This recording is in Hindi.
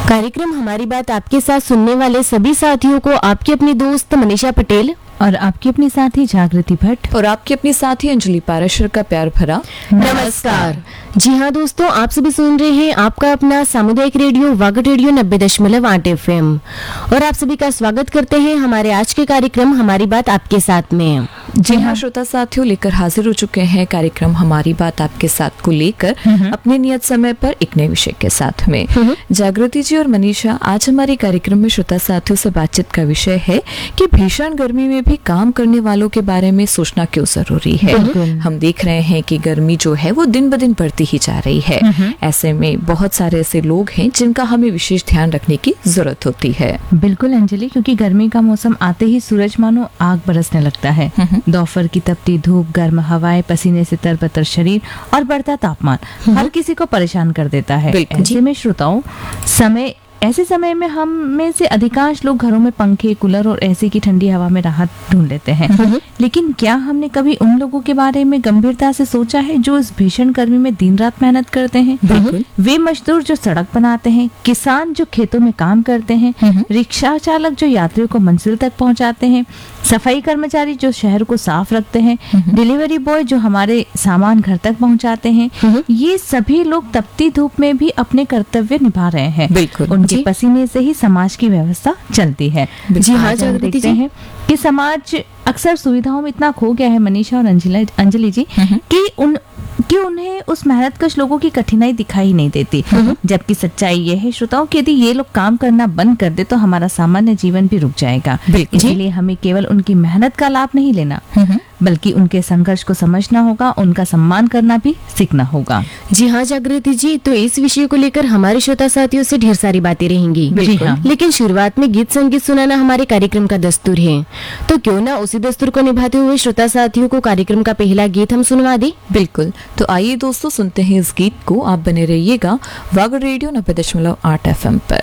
कार्यक्रम हमारी बात आपके साथ सुनने वाले सभी साथियों को आपकी अपनी दोस्त मनीषा पटेल और आपकी अपनी साथी जागृति भट्ट और आपकी अपनी साथी अंजलि पाराशर का प्यार भरा नमस्कार। जी हाँ दोस्तों, आप सभी सुन रहे हैं आपका अपना सामुदायिक रेडियो वागड़ रेडियो 90.8 FM और आप सभी का स्वागत करते हैं हमारे आज के कार्यक्रम हमारी बात आपके साथ में। जी हाँ श्रोता साथियों, लेकर हाजिर हो चुके हैं कार्यक्रम हमारी बात आपके साथ को लेकर अपने नियत समय पर एक नए विषय के साथ में। जागृति जी और मनीषा, आज हमारे कार्यक्रम में श्रोता साथियों से बातचीत का विषय है कि भीषण गर्मी में भी काम करने वालों के बारे में सोचना क्यों जरूरी है। हम देख रहे हैं कि गर्मी जो है वो दिन ब दिन बढ़ती ही जा रही है। ऐसे में बहुत सारे ऐसे लोग हैं जिनका हमें विशेष ध्यान रखने की जरूरत होती है। बिल्कुल अंजलि, क्योंकि गर्मी का मौसम आते ही सूरज मानो आग बरसने लगता है। दोपहर की तपती धूप, गर्म हवाएं, पसीने से तरबतर शरीर और बढ़ता तापमान हर किसी को परेशान कर देता है। ऐसे में श्रोताओं, ऐसे समय में हम में से अधिकांश लोग घरों में पंखे, कूलर और एसी की ठंडी हवा में राहत ढूंढ लेते हैं। लेकिन क्या हमने कभी उन लोगों के बारे में गंभीरता से सोचा है जो इस भीषण गर्मी में दिन रात मेहनत करते हैं? वे मजदूर जो सड़क बनाते हैं, किसान जो खेतों में काम करते हैं, रिक्शा चालक जो यात्रियों को मंजिल तक पहुंचाते हैं, सफाई कर्मचारी जो शहर को साफ रखते हैं, डिलीवरी बॉय जो हमारे सामान घर तक पहुंचाते हैं, ये सभी लोग तपती धूप में भी अपने कर्तव्य निभा रहे हैं। उनके पसीने से ही समाज की व्यवस्था चलती है। जी हाँ, देखते हैं कि समाज अक्सर सुविधाओं में इतना खो गया है मनीषा और अंजलि जी कि उन्हें उस मेहनतकश लोगों की कठिनाई दिखाई नहीं देती। जबकि सच्चाई ये है श्रोताओं कि यदि ये लोग काम करना बंद कर दे तो हमारा सामान्य जीवन भी रुक जाएगा। इसलिए हमें केवल उनकी मेहनत का लाभ नहीं लेना बल्कि उनके संघर्ष को समझना होगा, उनका सम्मान करना भी सीखना होगा। जी हाँ जागृति जी, तो इस विषय को लेकर हमारे श्रोता साथियों से ढेर सारी बातें रहेंगी। लेकिन शुरुआत में गीत संगीत सुनाना हमारे कार्यक्रम का दस्तूर है, तो क्यों ना उसी दस्तूर को निभाते हुए श्रोता साथियों को कार्यक्रम का पहला गीत हम सुनवा दें। बिल्कुल, तो आइए दोस्तों सुनते हैं इस गीत को। आप बने रहिएगा वागड़ रेडियो 90.8 FM पर।